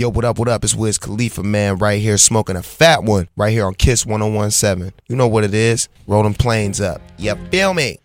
Yo, what up, what up? It's Wiz Khalifa, man, right here smoking a fat one right here on Kiss 1017. You know what it is. Roll them planes up. You feel me?